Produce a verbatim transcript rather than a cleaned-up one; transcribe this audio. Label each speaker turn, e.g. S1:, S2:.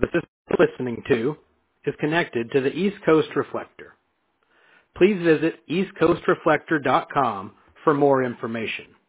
S1: The system you're listening to is connected to the East Coast Reflector. Please visit east coast reflector dot com for more information.